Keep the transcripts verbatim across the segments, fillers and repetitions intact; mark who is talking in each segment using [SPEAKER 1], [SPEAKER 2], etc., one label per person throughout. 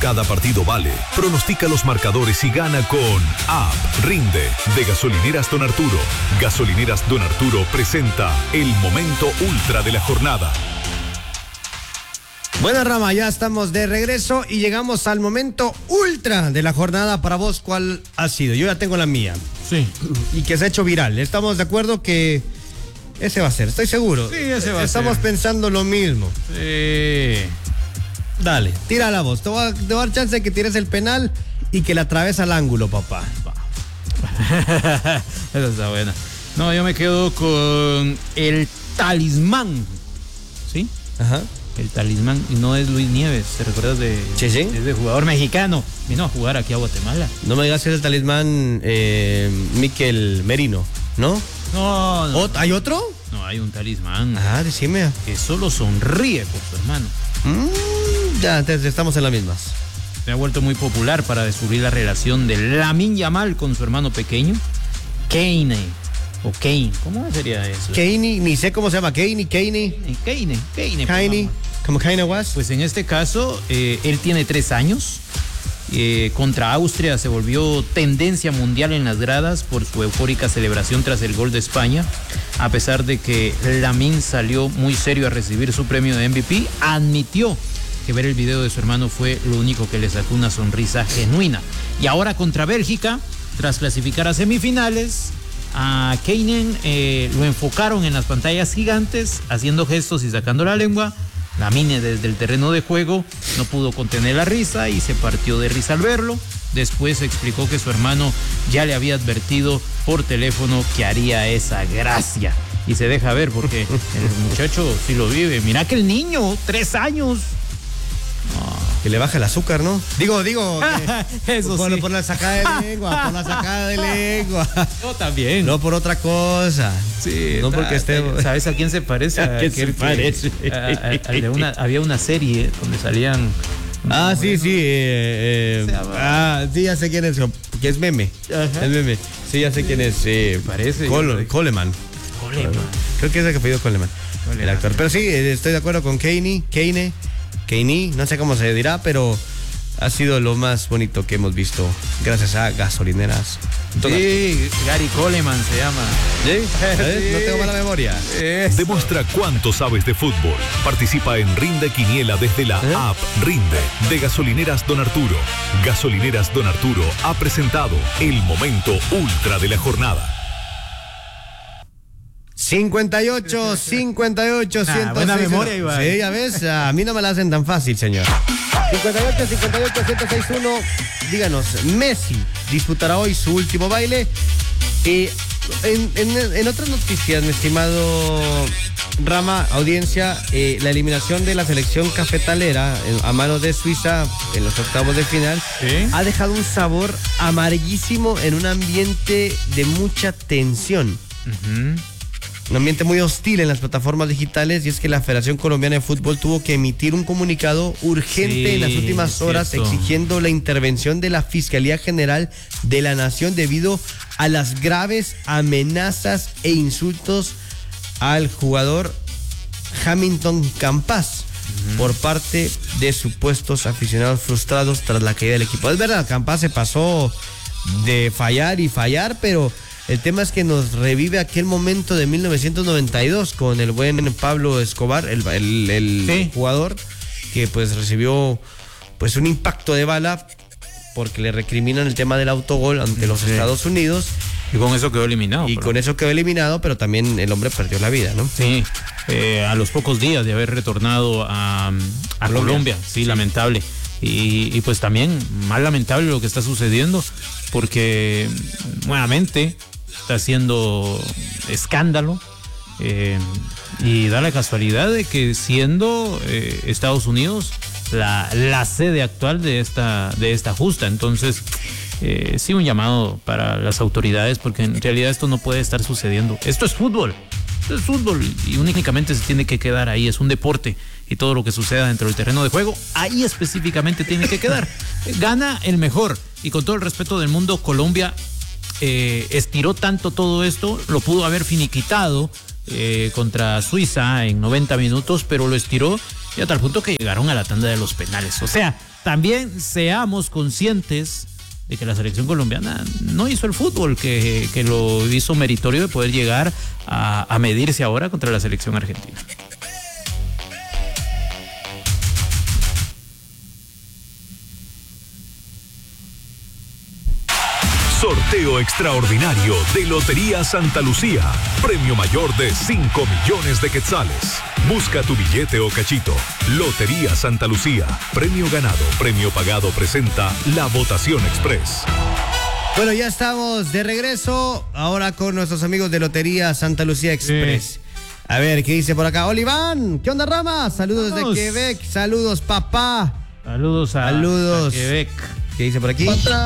[SPEAKER 1] Cada partido vale. Pronostica los marcadores y gana con App Rinde de Gasolineras Don Arturo. Gasolineras Don Arturo presenta el momento ultra de la jornada.
[SPEAKER 2] Bueno, Rama, ya estamos de regreso y llegamos al momento ultra de la jornada. Para vos, ¿cuál ha sido? Yo ya tengo la mía.
[SPEAKER 3] Sí.
[SPEAKER 2] Y que se ha hecho viral. Estamos de acuerdo que ese va a ser, estoy seguro.
[SPEAKER 3] Sí, ese va a ser.
[SPEAKER 2] Estamos pensando lo mismo.
[SPEAKER 3] Sí.
[SPEAKER 2] Dale, tira la voz. Te voy, a, te voy a dar chance de que tires el penal y que la atravesa al ángulo, papá.
[SPEAKER 3] Esa está buena. No, yo me quedo con el talismán. ¿Sí?
[SPEAKER 2] Ajá.
[SPEAKER 3] El talismán, y no es Luis Nieves, ¿te recuerdas de?
[SPEAKER 2] Sí, sí.
[SPEAKER 3] Es de jugador mexicano. Vino a jugar aquí a Guatemala.
[SPEAKER 2] No me digas que es el talismán eh, Miquel Merino, ¿no?
[SPEAKER 3] No, no.
[SPEAKER 2] ¿Hay otro?
[SPEAKER 3] No, hay un talismán.
[SPEAKER 2] Ah, decime.
[SPEAKER 3] Que solo sonríe por su hermano.
[SPEAKER 2] Mm, ya, entonces estamos en las mismas.
[SPEAKER 3] Se ha vuelto muy popular para descubrir la relación de Lamine Yamal con su hermano pequeño, Kane. O Kane, ¿cómo sería eso?
[SPEAKER 2] Kane, ni sé cómo se llama, Kane, Kane.
[SPEAKER 3] Kane, Kane.
[SPEAKER 2] Kane, como Kane was.
[SPEAKER 3] Pues en este caso, eh, él tiene tres años. Eh, contra Austria se volvió tendencia mundial en las gradas por su eufórica celebración tras el gol de España. A pesar de que Lamine salió muy serio a recibir su premio de M V P, admitió que ver el video de su hermano fue lo único que le sacó una sonrisa genuina. Y ahora contra Bélgica, tras clasificar a semifinales, a Keinen eh, lo enfocaron en las pantallas gigantes, haciendo gestos y sacando la lengua. Lamine, desde el terreno de juego, no pudo contener la risa y se partió de risa al verlo. Después explicó que su hermano ya le había advertido por teléfono que haría esa gracia. Y se deja ver porque el muchacho sí lo vive. Mira que el niño, tres años.
[SPEAKER 2] No. Que le baja el azúcar, ¿no? Digo, digo. Que,
[SPEAKER 3] Eso
[SPEAKER 2] por,
[SPEAKER 3] sí.
[SPEAKER 2] por la sacada de lengua, por la sacada de lengua.
[SPEAKER 3] No, también.
[SPEAKER 2] No por otra cosa.
[SPEAKER 3] Sí.
[SPEAKER 2] No porque esté.
[SPEAKER 3] ¿Sabes a quién se parece?
[SPEAKER 2] ¿A quién se
[SPEAKER 3] que,
[SPEAKER 2] parece?
[SPEAKER 3] A, a, a de una, había una serie donde salían.
[SPEAKER 2] Ah, sí, sí. Eh, eh, ah, sí, ya sé quién es. Que es meme.
[SPEAKER 3] Ajá.
[SPEAKER 2] Es meme. Sí, ya sé quién es. Eh,
[SPEAKER 3] parece.
[SPEAKER 2] Col, Coleman.
[SPEAKER 3] Coleman.
[SPEAKER 2] Creo que es el que pidió Coleman. Coleman. El actor. Pero sí, estoy de acuerdo con Kane. Kane. Kane, no sé cómo se dirá, pero ha sido lo más bonito que hemos visto gracias a Gasolineras.
[SPEAKER 3] Sí, Gary Coleman se llama.
[SPEAKER 2] ¿Sí? ¿Sí? No tengo mala memoria.
[SPEAKER 1] Eso. Demuestra cuánto sabes de fútbol. Participa en Rinde Quiniela desde la ¿Eh? App Rinde de Gasolineras Don Arturo. Gasolineras Don Arturo ha presentado el momento ultra de la jornada.
[SPEAKER 2] cincuenta y ocho, cincuenta y ocho,
[SPEAKER 3] nah,
[SPEAKER 2] ciento seis.
[SPEAKER 3] Buena memoria, Iván.
[SPEAKER 2] Sí, ya ves, a mí no me la hacen tan fácil, señor. cincuenta y ocho, cincuenta y ocho, ciento seis uno. Díganos, Messi disputará hoy su último baile. Y en, en, en otras noticias, mi estimado Rama, audiencia, eh, la eliminación de la selección cafetalera eh, a manos de Suiza en los octavos de final, ¿sí?, ha dejado un sabor amarguísimo en un ambiente de mucha tensión. Uh-huh. Un ambiente muy hostil en las plataformas digitales, y es que la Federación Colombiana de Fútbol tuvo que emitir un comunicado urgente sí, en las últimas horas cierto. exigiendo la intervención de la Fiscalía General de la Nación debido a las graves amenazas e insultos al jugador Hamilton Campas uh-huh. por parte de supuestos aficionados frustrados tras la caída del equipo. Es verdad, Campas se pasó de fallar y fallar, pero el tema es que nos revive aquel momento de mil novecientos noventa y dos con el buen Pablo Escobar, el, el, el sí. jugador que pues recibió pues un impacto de bala porque le recriminan el tema del autogol ante los sí. Estados Unidos.
[SPEAKER 3] Y con eso quedó eliminado.
[SPEAKER 2] Y
[SPEAKER 3] pero...
[SPEAKER 2] con eso quedó eliminado, pero también el hombre perdió la vida, ¿no?
[SPEAKER 3] Sí, eh, a los pocos días de haber retornado a, a Colombia. Colombia, sí, sí, lamentable. Y, y pues también más lamentable lo que está sucediendo, porque nuevamente está haciendo escándalo eh, y da la casualidad de que siendo eh, Estados Unidos la, la sede actual de esta, de esta justa, entonces eh, sí un llamado para las autoridades, porque en realidad esto no puede estar sucediendo. Esto es fútbol, esto es fútbol y únicamente se tiene que quedar ahí, es un deporte y todo lo que suceda dentro del terreno de juego, ahí específicamente tiene que quedar. Gana el mejor, y con todo el respeto del mundo, Colombia Eh, estiró tanto todo esto, lo pudo haber finiquitado eh, contra Suiza en noventa minutos, pero lo estiró y a tal punto que llegaron a la tanda de los penales. O sea, también seamos conscientes de que la selección colombiana no hizo el fútbol que, que lo hizo meritorio de poder llegar a, a medirse ahora contra la selección argentina.
[SPEAKER 1] Sorteo extraordinario de Lotería Santa Lucía. Premio mayor de cinco millones de quetzales. Busca tu billete o cachito. Lotería Santa Lucía. Premio ganado, premio pagado presenta la votación express.
[SPEAKER 2] Bueno, ya estamos de regreso ahora con nuestros amigos de Lotería Santa Lucía Express. Sí. A ver, ¿qué dice por acá? Oliván, ¿qué onda, Rama? Saludos Vamos. desde Quebec. Saludos, papá.
[SPEAKER 3] Saludos a,
[SPEAKER 2] Saludos.
[SPEAKER 3] a Quebec.
[SPEAKER 2] ¿Qué dice por aquí?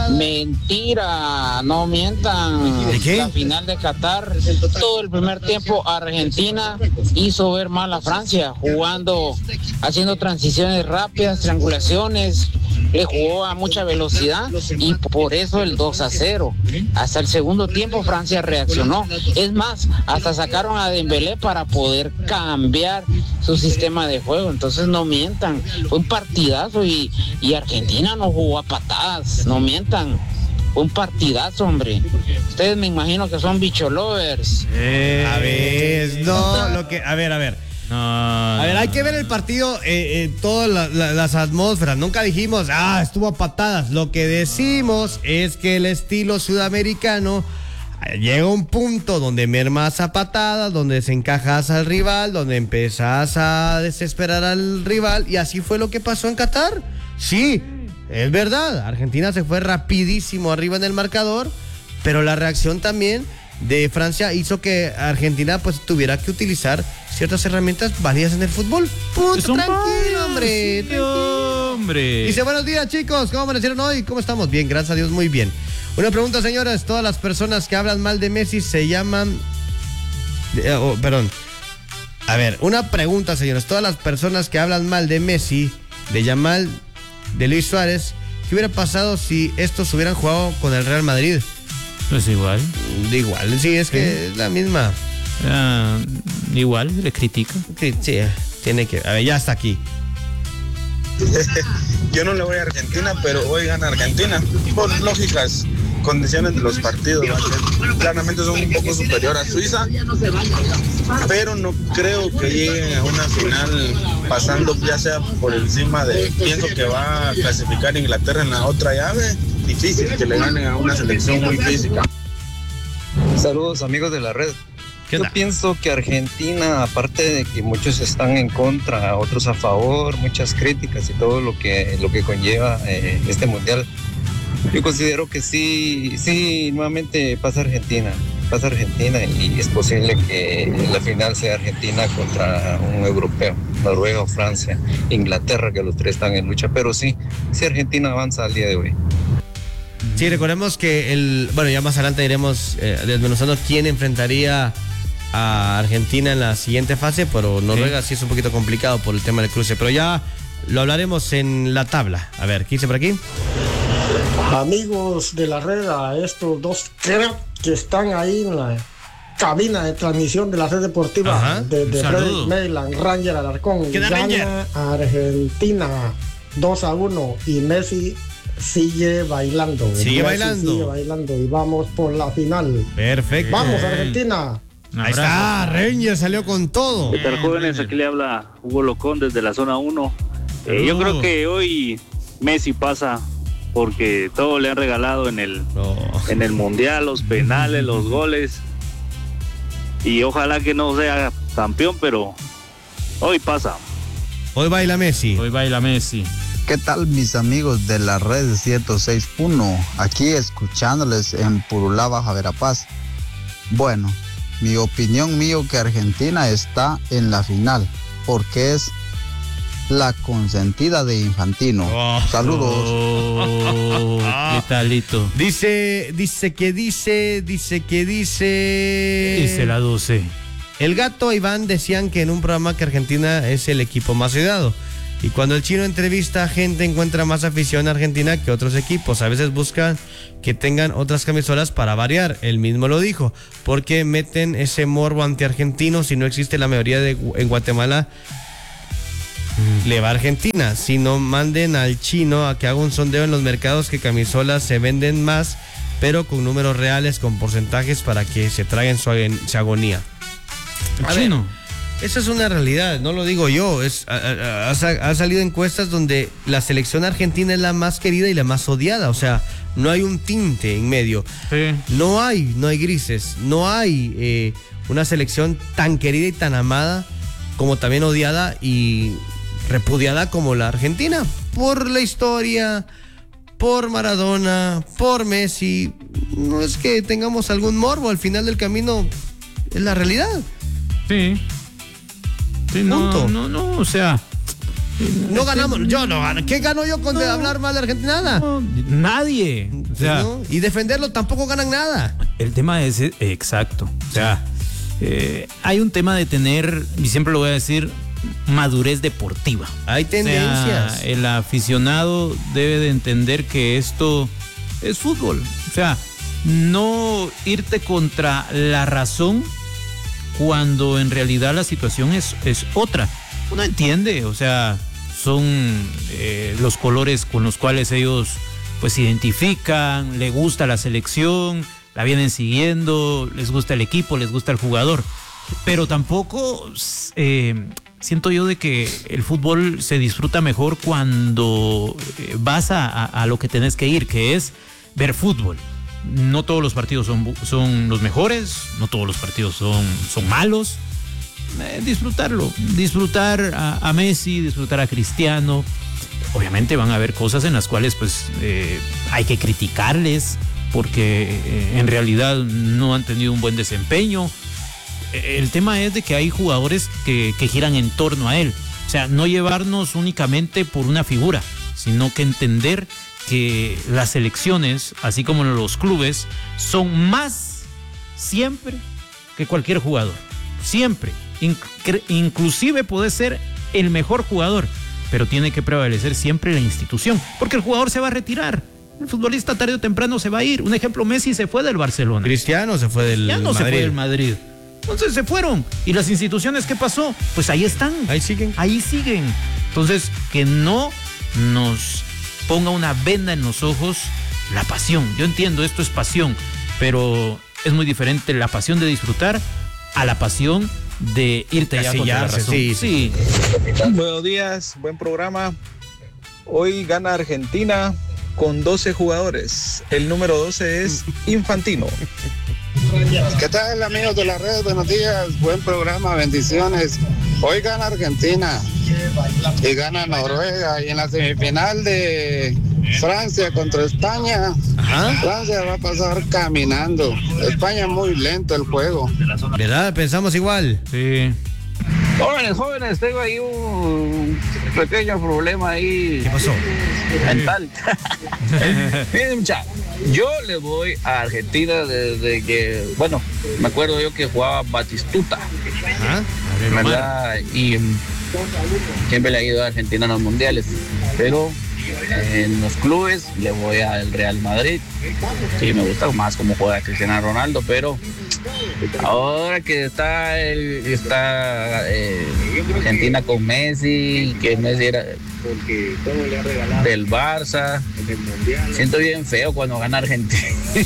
[SPEAKER 4] Mentira, no mientan.
[SPEAKER 2] ¿De qué?
[SPEAKER 4] La final de Qatar, todo el primer tiempo Argentina hizo ver mal a Francia, jugando, haciendo transiciones rápidas, triangulaciones, le jugó a mucha velocidad y por eso el dos a cero. Hasta el segundo tiempo Francia reaccionó. Es más, hasta sacaron a Dembélé para poder cambiar su sistema de juego. Entonces no mientan, fue un partidazo y, y Argentina no jugó a patadas, no mientan. Fue un partidazo, hombre. Ustedes me imagino que son bicho lovers.
[SPEAKER 2] Eh, a ver, no, lo que, a ver, a ver.
[SPEAKER 3] No,
[SPEAKER 2] a ver, hay que ver el partido, eh, eh, todas la, la, las atmósferas. Nunca dijimos, ah, estuvo a patadas. Lo que decimos es que el estilo sudamericano llega a un punto donde mermas a patadas, donde desencajas al rival, donde empezás a desesperar al rival. Y así fue lo que pasó en Qatar. Sí, es verdad. Argentina se fue rapidísimo arriba en el marcador, pero la reacción también de Francia hizo que Argentina pues tuviera que utilizar ciertas herramientas válidas en el fútbol. Punto, tranquilo, hombre, tranquilo.
[SPEAKER 3] hombre.
[SPEAKER 2] Dice, buenos días, chicos, ¿cómo amanecieron hoy? ¿Cómo estamos? Bien, gracias a Dios, muy bien. Una pregunta, señoras, todas las personas que hablan mal de Messi se llaman... Eh, oh, perdón. A ver, una pregunta, señoras, todas las personas que hablan mal de Messi, de Yamal, de Luis Suárez, ¿qué hubiera pasado si estos hubieran jugado con el Real Madrid?
[SPEAKER 3] Pues igual.
[SPEAKER 2] De igual, sí, es que sí. Es la misma.
[SPEAKER 3] Ah, igual, le critica.
[SPEAKER 2] Sí, sí, tiene que... A ver, ya está aquí.
[SPEAKER 5] Yo no le voy a Argentina, pero hoy gana Argentina. Por lógicas condiciones de los partidos, ¿no? Claramente son un poco superior a Suiza, pero no creo que lleguen a una final pasando ya sea por encima de... Pienso que va a clasificar Inglaterra en la otra llave. Difícil que le ganen a una selección muy física.
[SPEAKER 6] Saludos, amigos de la red. Yo pienso que Argentina, aparte de que muchos están en contra, otros a favor, muchas críticas y todo lo que, lo que conlleva eh, este mundial, yo considero que sí, sí, nuevamente pasa Argentina, pasa Argentina y es posible que la final sea Argentina contra un europeo, Noruega o Francia, Inglaterra, que los tres están en lucha, pero sí, sí Argentina avanza al día de hoy.
[SPEAKER 2] Sí, recordemos que el, bueno, ya más adelante iremos eh, desmenuzando quién enfrentaría a Argentina en la siguiente fase, pero Noruega sí. sí es un poquito complicado por el tema del cruce, pero ya lo hablaremos en la tabla. A ver, ¿qué dice por aquí?
[SPEAKER 7] Amigos de la red, a estos dos cracks que están ahí en la cabina de transmisión de la red deportiva. Ajá, de, de Frederick Maryland, Ranger Alarcón. Gana Ranger? Argentina dos a uno y Messi sigue bailando.
[SPEAKER 2] Sigue Messi bailando.
[SPEAKER 7] Sigue bailando y vamos por la final.
[SPEAKER 2] Perfecto.
[SPEAKER 7] Vamos, Argentina.
[SPEAKER 2] Ahí está, Ranger salió con todo.
[SPEAKER 8] ¿Qué tal, jóvenes? Aquí le habla Hugo Locón desde la zona uno. Eh, yo creo que hoy Messi pasa porque todo le han regalado en el, oh. en el Mundial, los penales, los goles. Y ojalá que no sea campeón, pero hoy pasa.
[SPEAKER 2] Hoy baila Messi.
[SPEAKER 3] Hoy baila Messi.
[SPEAKER 9] ¿Qué tal, mis amigos de la red ciento seis punto uno? Aquí escuchándoles en Purulá, Baja Verapaz. Bueno, mi opinión mío que Argentina está en la final, porque es la consentida de Infantino. Oh. Saludos.
[SPEAKER 3] Oh, ¿qué talito?
[SPEAKER 2] Dice, dice que dice, dice que dice...
[SPEAKER 3] Dice la doce.
[SPEAKER 2] El Gato e Iván decían que en un programa que Argentina es el equipo más odiado. Y cuando el chino entrevista a gente encuentra más afición a Argentina que otros equipos. A veces buscan que tengan otras camisolas para variar. Él mismo lo dijo. Porque meten ese morbo anti-argentino si no existe la mayoría de, en Guatemala. mm. le va a Argentina. Si no, manden al chino a que haga un sondeo en los mercados que camisolas se venden más, pero con números reales, con porcentajes para que se traguen su, su agonía.
[SPEAKER 3] A chino.
[SPEAKER 2] Ver, esa es una realidad, no lo digo yo. Es, ha, ha, ha salido encuestas donde la selección argentina es la más querida y la más odiada. O sea, no hay un tinte en medio.
[SPEAKER 3] Sí.
[SPEAKER 2] No hay, no hay grises. No hay eh, una selección tan querida y tan amada como también odiada y repudiada como la Argentina. Por la historia, por Maradona, por Messi. No es que tengamos algún morbo, al final del camino es la realidad.
[SPEAKER 3] Sí. Sí, no, no, no, o sea.
[SPEAKER 2] No ganamos, yo no gano. ¿Qué gano yo con no, hablar mal de Argentina? Nada.
[SPEAKER 3] No, nadie. O sea,
[SPEAKER 2] ¿no? Y defenderlo tampoco ganan nada.
[SPEAKER 3] El tema es exacto. O sea, eh, hay un tema de tener, y siempre lo voy a decir, madurez deportiva.
[SPEAKER 2] Hay tendencias.
[SPEAKER 3] O sea, el aficionado debe de entender que esto es fútbol. O sea, no irte contra la razón cuando en realidad la situación es, es otra. Uno entiende, o sea, son eh, los colores con los cuales ellos pues se identifican, le gusta la selección, la vienen siguiendo, les gusta el equipo, les gusta el jugador, pero tampoco eh, siento yo de que el fútbol se disfruta mejor cuando vas a, a, a lo que tenés que ir, que es ver fútbol. No todos los partidos son, son los mejores, no todos los partidos son, son malos. Eh, disfrutarlo, disfrutar a, a Messi, disfrutar a Cristiano. Obviamente van a haber cosas en las cuales pues eh, hay que criticarles porque eh, en realidad no han tenido un buen desempeño. Eh, el tema es de que hay jugadores que, que giran en torno a él. O sea, no llevarnos únicamente por una figura, sino que entender que las selecciones, así como los clubes, son más siempre que cualquier jugador. Siempre. Inc- inclusive puede ser el mejor jugador, pero tiene que prevalecer siempre la institución, porque el jugador se va a retirar. El futbolista tarde o temprano se va a ir. Un ejemplo, Messi se fue del Barcelona.
[SPEAKER 2] Cristiano se fue del
[SPEAKER 3] Cristiano
[SPEAKER 2] Madrid.
[SPEAKER 3] se fue del Madrid. Entonces se fueron. ¿Y las instituciones qué pasó? Pues ahí están.
[SPEAKER 2] Ahí siguen.
[SPEAKER 3] Ahí siguen. Entonces, que no nos ponga una venda en los ojos la pasión. Yo entiendo, esto es pasión, pero es muy diferente la pasión de disfrutar a la pasión de irte ya contra la razón.
[SPEAKER 2] Sí, sí.
[SPEAKER 5] Buenos días, buen programa. Hoy gana Argentina con doce jugadores. El número doce es Infantino.
[SPEAKER 10] ¿Qué tal, amigos de la red? Buenos días, buen programa, bendiciones. Hoy gana Argentina y gana Noruega, y en la semifinal de Francia contra España, ajá, Francia va a pasar caminando. España muy lento el juego.
[SPEAKER 2] ¿Verdad? Pensamos igual.
[SPEAKER 3] Sí.
[SPEAKER 11] Jóvenes, jóvenes, tengo ahí un pequeño problema ahí.
[SPEAKER 2] ¿Qué pasó?
[SPEAKER 11] Mental. Miren, muchachos, yo le voy a Argentina desde que, bueno, me acuerdo yo que jugaba Batistuta.
[SPEAKER 2] ¿Ah?
[SPEAKER 11] ¿Verdad? Y siempre le ha ido a Argentina en los mundiales, pero en los clubes le voy al Real Madrid. Sí, me gusta más cómo juega Cristiano Ronaldo, pero ahora que está el, está eh, Argentina con Messi, que Messi era del Barça, siento bien feo cuando gana Argentina.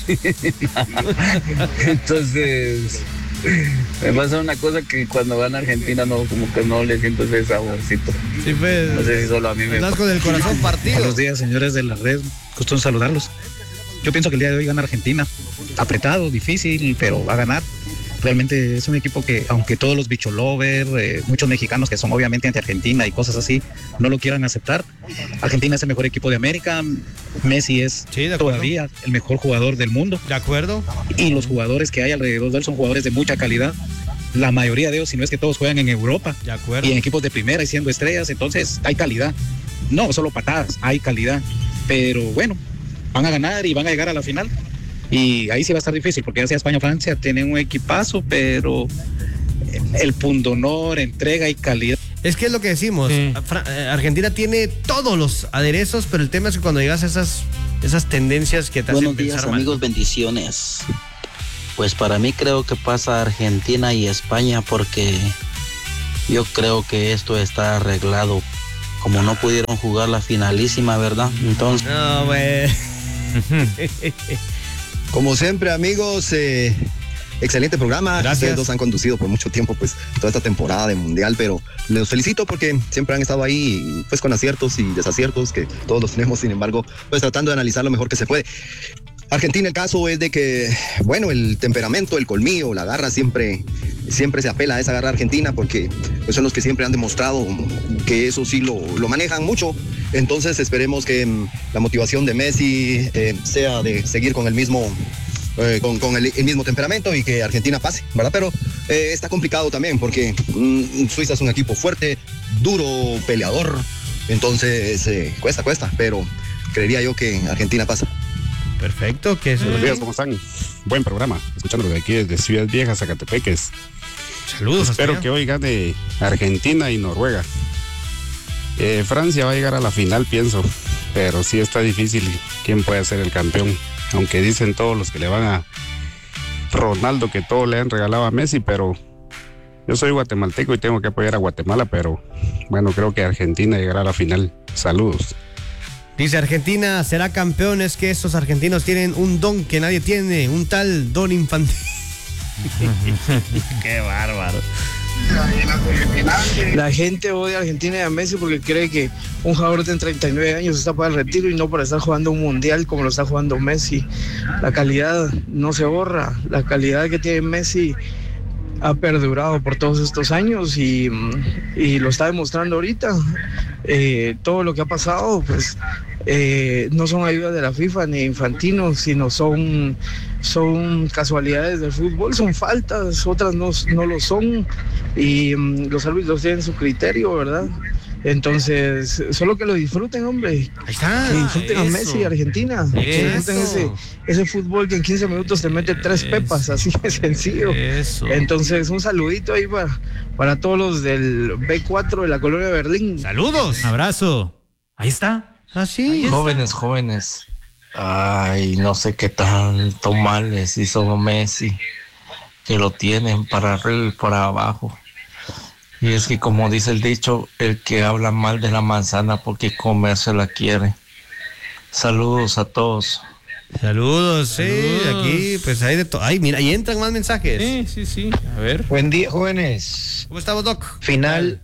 [SPEAKER 11] Entonces me pasa una cosa que cuando gana Argentina no, como que no le siento ese saborcito.
[SPEAKER 2] Sí, pues,
[SPEAKER 11] no sé si solo a mí me
[SPEAKER 2] estás con el corazón partido.
[SPEAKER 12] Buenos días, señores de la red, gusto en saludarlos. Yo pienso que el día de hoy gana Argentina. Apretado, difícil, pero va a ganar. Realmente es un equipo que, aunque todos los bicho lover, eh, muchos mexicanos que son obviamente anti Argentina y cosas así, no lo quieran aceptar, Argentina es el mejor equipo de América. Messi es
[SPEAKER 2] sí,
[SPEAKER 12] todavía el mejor jugador del mundo.
[SPEAKER 2] De acuerdo.
[SPEAKER 12] Y los jugadores que hay alrededor de él son jugadores de mucha calidad. La mayoría de ellos, si no es que todos, juegan en Europa.
[SPEAKER 2] De acuerdo.
[SPEAKER 12] Y en equipos de primera y siendo estrellas, entonces hay calidad. No solo patadas, hay calidad. Pero bueno, van a ganar y van a llegar a la final. Y ahí sí va a estar difícil, porque ya sea España o Francia, tienen un equipazo, pero el pundonor, entrega y calidad.
[SPEAKER 2] Es que es lo que decimos, sí. Argentina tiene todos los aderezos, pero el tema es que cuando llegas a esas, esas tendencias que te
[SPEAKER 13] Buenos
[SPEAKER 2] hacen
[SPEAKER 13] días,
[SPEAKER 2] pensar
[SPEAKER 13] amigos,
[SPEAKER 2] mal.
[SPEAKER 13] bendiciones. Pues para mí creo que pasa Argentina y España, porque yo creo que esto está arreglado como no pudieron jugar la finalísima, ¿verdad? Entonces...
[SPEAKER 2] No, güey.
[SPEAKER 14] Como siempre, amigos, eh, excelente programa.
[SPEAKER 2] Gracias.
[SPEAKER 14] Ustedes dos han conducido por mucho tiempo, pues, toda esta temporada de Mundial, pero les felicito porque siempre han estado ahí, pues, con aciertos y desaciertos, que todos los tenemos, sin embargo, pues, tratando de analizar lo mejor que se puede. Argentina, el caso es de que, bueno, el temperamento, el colmillo, la garra, siempre, siempre se apela a esa garra argentina porque pues, son los que siempre han demostrado que eso sí lo, lo manejan mucho. Entonces esperemos que um, la motivación de Messi eh, sea de seguir con el mismo, eh, con, con el, el mismo temperamento y que Argentina pase, ¿verdad? Pero eh, está complicado también porque um, Suiza es un equipo fuerte, duro, peleador. Entonces eh, cuesta, cuesta, pero creería yo que Argentina pasa.
[SPEAKER 2] Perfecto, ¿qué es?
[SPEAKER 15] Buenos días, ¿cómo están? Buen programa, escuchándolo de aquí desde Ciudad Vieja, Zacatepeques.
[SPEAKER 2] Saludos.
[SPEAKER 15] Espero que hoy gane Argentina y Noruega. Eh, Francia va a llegar a la final, pienso, pero sí está difícil quién puede ser el campeón. Aunque dicen todos los que le van a Ronaldo que todo le han regalado a Messi, pero yo soy guatemalteco y tengo que apoyar a Guatemala, pero bueno, creo que Argentina llegará a la final. Saludos.
[SPEAKER 2] Dice Argentina será campeón, es que estos argentinos tienen un don que nadie tiene, un tal don infantil. Qué bárbaro.
[SPEAKER 16] La gente odia a Argentina y a Messi porque cree que un jugador de treinta y nueve años está para el retiro y no para estar jugando un mundial como lo está jugando Messi. La calidad no se borra, la calidad que tiene Messi ha perdurado por todos estos años y, y lo está demostrando ahorita. Eh, todo lo que ha pasado, pues eh, no son ayudas de la FIFA ni Infantino, sino son, son casualidades del fútbol, son faltas, otras no, no lo son y um, los árbitros tienen su criterio, ¿verdad? Entonces, solo que lo disfruten, hombre.
[SPEAKER 2] Ahí está.
[SPEAKER 16] Que disfruten
[SPEAKER 2] Eso.
[SPEAKER 16] a Messi y Argentina.
[SPEAKER 2] Eso.
[SPEAKER 16] Que disfruten ese, ese fútbol que en quince minutos te mete tres
[SPEAKER 3] Eso.
[SPEAKER 16] pepas, así de sencillo.
[SPEAKER 3] Eso.
[SPEAKER 16] Entonces, un saludito ahí para, para todos los del B cuatro de la colonia de Berlín.
[SPEAKER 2] Saludos.
[SPEAKER 3] Abrazo. Ahí está.
[SPEAKER 2] Así.
[SPEAKER 17] Jóvenes, jóvenes. Ay, no sé qué tanto mal les hizo Messi, que lo tienen para arriba y para abajo. Y es que como dice el dicho, el que habla mal de la manzana porque comerse la quiere. Saludos a todos.
[SPEAKER 2] Saludos, sí,
[SPEAKER 3] Saludos.
[SPEAKER 2] aquí pues hay de todo. Ay, mira, ahí entran más mensajes.
[SPEAKER 3] Sí, sí, sí. A ver.
[SPEAKER 18] Buen día, jóvenes.
[SPEAKER 2] ¿Cómo estamos, Doc?
[SPEAKER 18] Final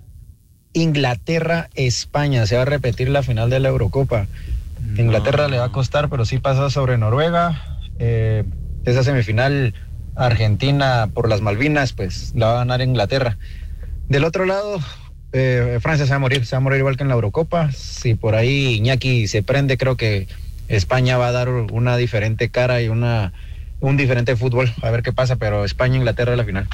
[SPEAKER 18] Inglaterra-España. Se va a repetir la final de la Eurocopa. No. Inglaterra le va a costar, pero sí pasa sobre Noruega. Eh, esa semifinal Argentina por las Malvinas, pues la va a ganar Inglaterra. Del otro lado, eh, Francia se va a morir, se va a morir igual que en la Eurocopa. Si por ahí Iñaki se prende, creo que España va a dar una diferente cara y una un diferente fútbol. A ver qué pasa, pero España-Inglaterra es la final.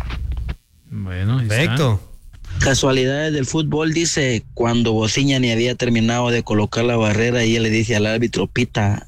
[SPEAKER 3] Bueno,
[SPEAKER 2] perfecto.
[SPEAKER 13] Casualidades del fútbol, dice, cuando Bociña ni había terminado de colocar la barrera y él le dice al árbitro, pita,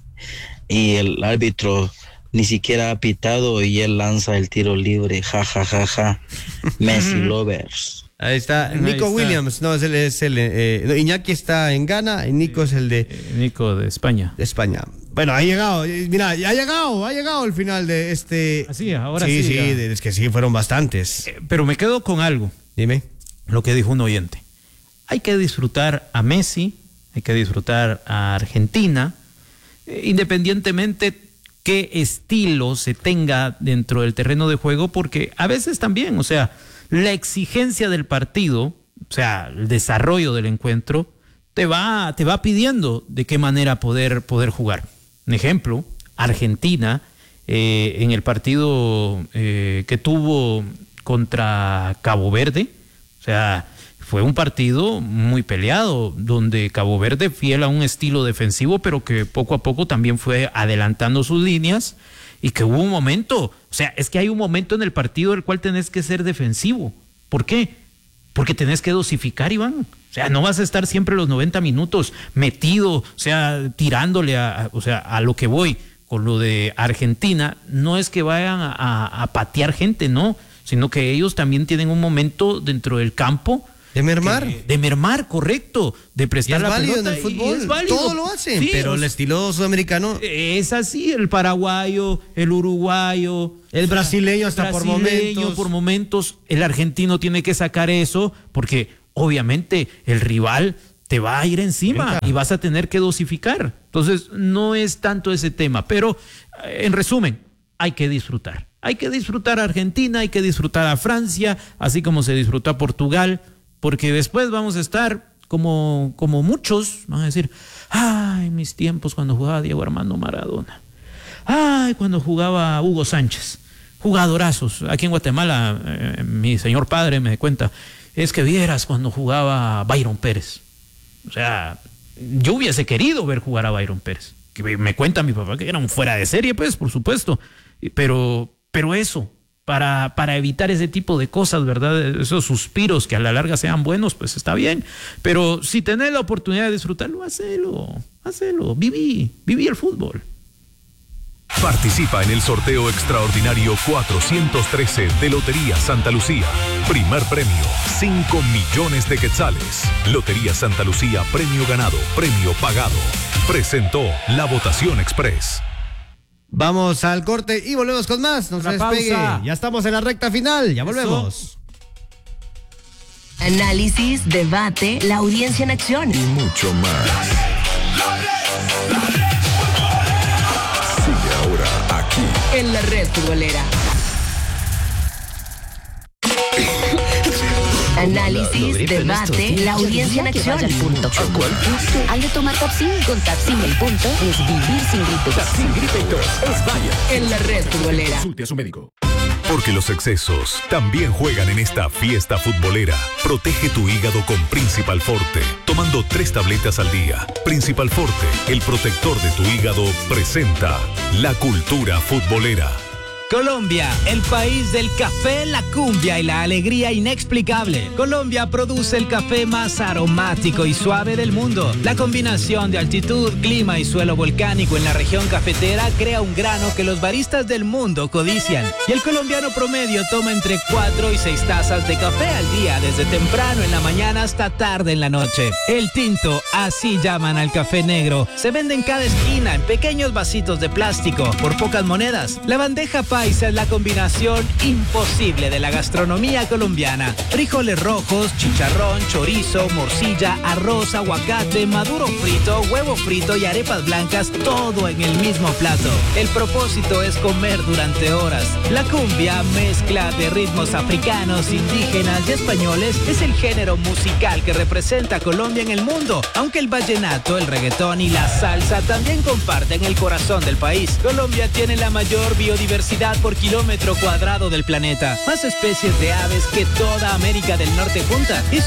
[SPEAKER 13] y el árbitro ni siquiera ha pitado y él lanza el tiro libre, ja, ja, ja, ja. Messi lovers.
[SPEAKER 2] Ahí está, Nico
[SPEAKER 3] Ahí está.
[SPEAKER 2] Williams, no, es el, es el eh, no, Iñaki está en Ghana y Nico es el de...
[SPEAKER 3] Eh, Nico de España.
[SPEAKER 2] De España. Bueno, ha llegado, eh, mira, ya ha llegado, ha llegado el final de este...
[SPEAKER 3] Así, ahora
[SPEAKER 2] sí.
[SPEAKER 3] sí.
[SPEAKER 2] Sí,
[SPEAKER 3] ya.
[SPEAKER 2] sí, es que sí, fueron bastantes.
[SPEAKER 3] Eh, pero me quedo con algo.
[SPEAKER 2] Dime.
[SPEAKER 3] Lo que dijo un oyente. Hay que disfrutar a Messi, hay que disfrutar a Argentina, eh, independientemente qué estilo se tenga dentro del terreno de juego, porque a veces también, o sea, la exigencia del partido, o sea, el desarrollo del encuentro, te va, te va pidiendo de qué manera poder, poder jugar. Un ejemplo, Argentina, eh, en el partido eh, que tuvo contra Cabo Verde, o sea, fue un partido muy peleado, donde Cabo Verde, fiel a un estilo defensivo, pero que poco a poco también fue adelantando sus líneas, y que hubo un momento, o sea, es que hay un momento en el partido del cual tenés que ser defensivo. ¿Por qué? Porque tenés que dosificar, Iván. O sea, no vas a estar siempre los noventa minutos metido, o sea, tirándole a, a, o sea, a lo que voy con lo de Argentina. No es que vayan a, a, a patear gente, no, sino que ellos también tienen un momento dentro del campo
[SPEAKER 2] de mermar,
[SPEAKER 3] que, de mermar, correcto, de prestar la pelota.
[SPEAKER 2] En el fútbol,
[SPEAKER 3] es válido.
[SPEAKER 2] Todo lo hacen,
[SPEAKER 3] sí,
[SPEAKER 2] pero
[SPEAKER 3] o
[SPEAKER 2] el
[SPEAKER 3] sea,
[SPEAKER 2] estilo sudamericano
[SPEAKER 3] es así, el paraguayo, el uruguayo,
[SPEAKER 2] el brasileño hasta por momentos.
[SPEAKER 3] por momentos, el argentino tiene que sacar eso, porque obviamente el rival te te va a ir encima y vas a tener que dosificar. Entonces, no es tanto ese tema, pero en resumen, hay que disfrutar. Hay que disfrutar a Argentina, hay que disfrutar a Francia, así como se disfrutó a Portugal, porque después vamos a estar como, como muchos, van a decir, ay, mis tiempos cuando jugaba Diego Armando Maradona. Ay, cuando jugaba Hugo Sánchez. Jugadorazos. Aquí en Guatemala, eh, mi señor padre me cuenta, es que vieras cuando jugaba Byron Pérez. O sea, yo hubiese querido ver jugar a Byron Pérez. Que me cuenta mi papá que era un fuera de serie, pues, por supuesto. Pero, pero eso, para, para evitar ese tipo de cosas, ¿verdad? Esos suspiros que a la larga sean buenos, pues está bien. Pero si tenés la oportunidad de disfrutarlo, hacelo, hacelo. Viví, viví el fútbol.
[SPEAKER 1] Participa en el sorteo extraordinario cuatrocientos trece de Lotería Santa Lucía. Primer premio, cinco millones de quetzales. Lotería Santa Lucía, premio ganado, premio pagado. Presentó la Votación Express.
[SPEAKER 2] Vamos al corte y volvemos con más. No se despegue. Ya estamos en la recta final. Ya volvemos.
[SPEAKER 19] Eso. Análisis, debate, la audiencia en acción.
[SPEAKER 1] Y mucho más. Ahora aquí
[SPEAKER 19] en la red futbolera. Análisis, debate, la audiencia en acción.
[SPEAKER 1] ¿A cuál punto?
[SPEAKER 19] Al de tomar Tapsin. Con Tapsin el punto es vivir sin gripe.
[SPEAKER 1] Tapsin Gripe y Tos es Bayer.
[SPEAKER 19] En la red futbolera.
[SPEAKER 1] Consulte a su médico. Porque los excesos también juegan en esta fiesta futbolera. Protege tu hígado con Principal Forte, tomando tres tabletas al día. Principal Forte, el protector de tu hígado, presenta la cultura futbolera.
[SPEAKER 20] Colombia, el país del café, la cumbia y la alegría inexplicable. Colombia produce el café más aromático y suave del mundo. La combinación de altitud, clima y suelo volcánico en la región cafetera crea un grano que los baristas del mundo codician. Y el colombiano promedio toma entre cuatro y seis tazas de café al día, desde temprano en la mañana hasta tarde en la noche. El tinto, así llaman al café negro, se vende en cada esquina en pequeños vasitos de plástico por pocas monedas. La bandeja paisa es la combinación imposible de la gastronomía colombiana. Frijoles rojos, chicharrón, chorizo, morcilla, arroz, aguacate, maduro frito, huevo frito y arepas blancas, todo en el mismo plato. El propósito es comer durante horas. La cumbia, mezcla de ritmos africanos, indígenas y españoles, es el género musical que representa a Colombia en el mundo, aunque el vallenato, el reggaetón y la salsa también comparten el corazón del país. Colombia tiene la mayor biodiversidad por kilómetro cuadrado del planeta, más especies de aves que toda América del Norte junta. Y